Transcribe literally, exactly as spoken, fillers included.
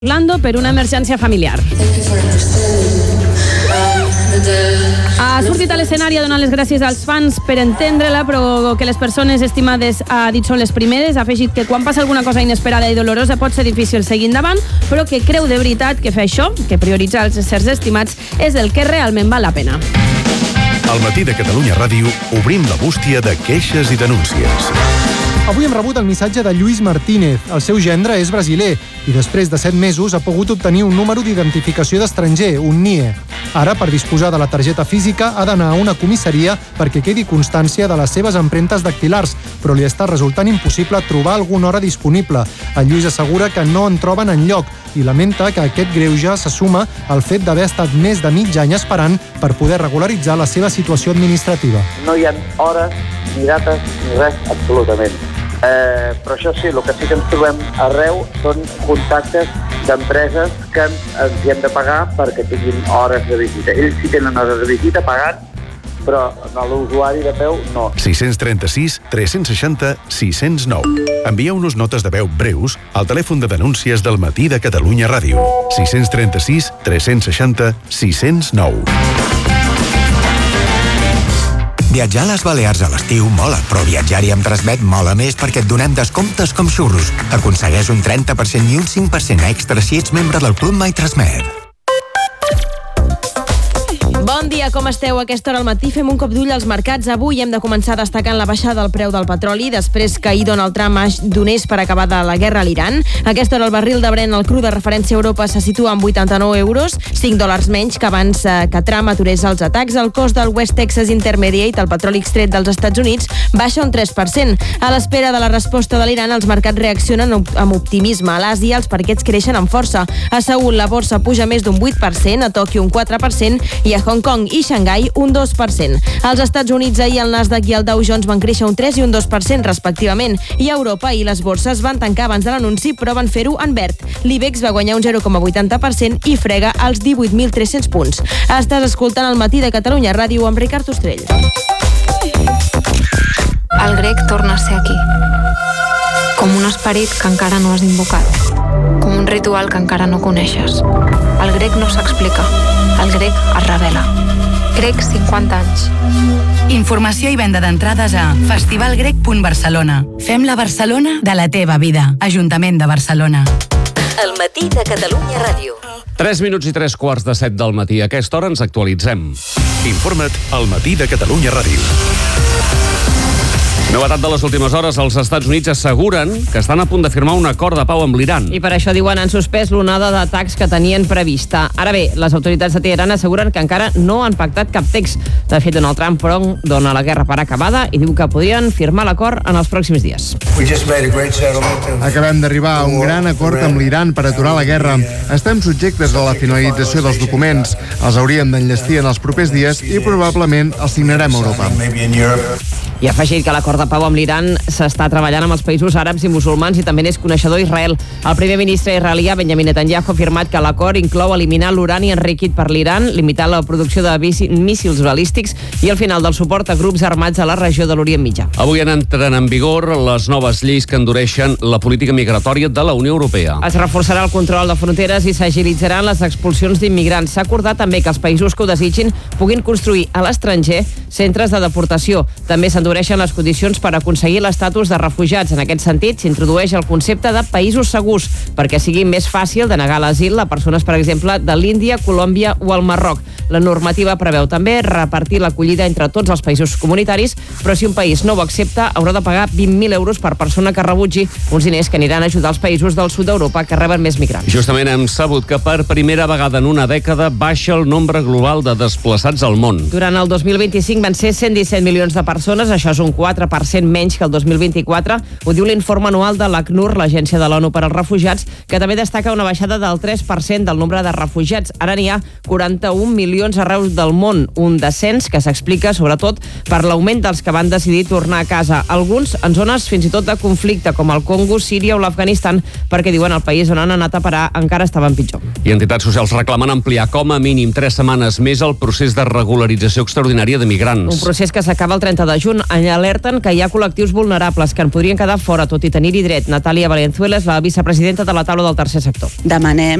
Orlando per una emergència familiar. Ha sortit a l'escenari a donar les gràcies als fans per entendre-la, però que les persones estimades, ha dit, són les primeres. Ha afegit que quan passa alguna cosa inesperada i dolorosa pot ser difícil seguir endavant, però que creu de veritat que fer això, que prioritzar els éssers estimats, és el que realment val la pena. Al matí de Catalunya Ràdio obrim la bústia de queixes i denúncies. Avui hem rebut el missatge de Lluís Martínez. El seu gendre és brasiler i després de set mesos ha pogut obtenir un número d'identificació d'estranger, un N I E. Ara, per disposar de la targeta física, ha d'anar a una comissaria perquè quedi constància de les seves empremtes dactilars, però li està resultant impossible trobar alguna hora disponible. El Lluís assegura que no en troben enlloc i lamenta que aquest greuge se suma al fet d'haver estat més de mig any esperant per poder regularitzar la seva situació administrativa. No hi ha hores, ni dates, ni res, absolutament. Eh, però això sí, el que sí que ens trobem arreu són contactes d'empreses que ens, ens hi hem de pagar perquè tinguin hores de visita. Ells sí tenen hores de visita pagant, però l'usuari de peu no. sis tres sis, tres sis zero, sis zero nou. Envieu-nos notes de veu breus al telèfon de denúncies del matí de Catalunya Ràdio. sis tres sis, tres sis zero, sis zero nou. Viatjar a les Balears a l'estiu mola, però viatjar-hi amb Transmet mola més perquè et donem descomptes com xurros. Aconsegueix un trenta per cent i un cinc per cent extra si ets membre del Club My Transmet. Bon dia, com esteu? A aquesta hora al matí fem un cop d'ull als mercats. Avui hem de començar destacant la baixada del preu del petroli després que ahir Donald Trump donés per acabada la guerra a l'Iran. A aquesta hora el barril de Brent, el cru de referència a Europa, se situa en vuitanta-nou euros, cinc dòlars menys que abans que Trump aturés els atacs. El cost del West Texas Intermediate, el petroli extret dels Estats Units, baixa un tres per cent. A l'espera de la resposta de l'Iran, els mercats reaccionen amb optimisme. A l'Àsia, els parquets creixen amb força. A Seül, la borsa puja més d'un vuit per cent, a Tòquio un quatre per cent i a Hong Kong i Xangai un dos per cent. Als Estats Units ahir el Nasdaq i el Dow Jones van créixer un tres i un dos per cent respectivament, i a Europa i les borses van tancar abans de l'anunci però van fer-ho en verd. L'Ibex va guanyar un zero coma vuitanta per cent i frega els divuit mil tres-cents punts. Estàs escoltant el matí de Catalunya Ràdio amb Ricard Ostrell. El grec torna a ser aquí. Com un esperit que encara no has invocat. Com un ritual que encara no coneixes. El grec no s'explica. El grec es revela. Grec cinquanta anys. Informació i venda d'entrades a festivalgrec punt barcelona. Fem la Barcelona de la teva vida. Ajuntament de Barcelona. El matí de Catalunya Ràdio. tres minuts i tres quarts de set del matí. A aquesta hora ens actualitzem. Informa't al matí de Catalunya Ràdio. Novetat de les últimes hores, els Estats Units asseguren que estan a punt de firmar un acord de pau amb l'Iran. I per això diuen han suspès l'onada d'atacs que tenien prevista. Ara bé, les autoritats de Teheran asseguren que encara no han pactat cap text. De fet, Donald Trump, però, dona la guerra per acabada i diu que podrien firmar l'acord en els pròxims dies. Acabem d'arribar a un gran acord amb l'Iran per aturar la guerra. Estem subjectes a la finalització dels documents. Els hauríem d'enllestir en els propers dies i probablement els signarem a Europa. I ha afegit que l'acord de pau amb l'Iran s'està treballant amb els països àrabs i musulmans i també n'és coneixedor Israel. El primer ministre israelià, Benjamin Netanyahu, ha afirmat que l'acord inclou eliminar l'urani enriquit per l'Iran, limitar la producció de míssils balístics i el final del suport a grups armats a la regió de l'Orient Mitjà. Avui entren en vigor les noves lleis que endureixen la política migratòria de la Unió Europea. Es reforçarà el control de fronteres i s'agilitzaran les expulsions d'immigrants. S'ha acordat també que els països que ho desitgin puguin construir a l'estranger centres de deportació. També s'endureixen les condicions per aconseguir l'estatus de refugiats. En aquest sentit, s'introdueix el concepte de països segurs perquè sigui més fàcil de negar l'asil a persones, per exemple, de l'Índia, Colòmbia o el Marroc. La normativa preveu també repartir l'acollida entre tots els països comunitaris, però si un país no ho accepta, haurà de pagar vint mil euros per persona que rebutgi, uns diners que aniran a ajudar els països del sud d'Europa que reben més migrants. Justament hem sabut que per primera vegada en una dècada baixa el nombre global de desplaçats al món. Durant el dos mil vint-i-cinc van ser cent disset milions de persones, això és un quatre per cent menys que el dos mil vint-i-quatre. Ho diu l'informe anual de l'ACNUR, l'Agència de l'ONU per als Refugiats, que també destaca una baixada del tres per cent del nombre de refugiats. Ara n'hi ha quaranta-un milions arreu del món, un descens que s'explica sobretot per l'augment dels que van decidir tornar a casa. Alguns en zones fins i tot de conflicte, com el Congo, Síria o l'Afganistan, perquè diuen el país on han anat a parar encara estaven pitjor. I entitats socials reclamen ampliar com a mínim tres setmanes més el procés de regularització extraordinària de migrants. Un procés que s'acaba el trenta de juny alerten que hi ha col·lectius vulnerables que en podrien quedar fora, tot i tenir-hi dret. Natàlia Valenzuela és la vicepresidenta de la taula del tercer sector. Demanem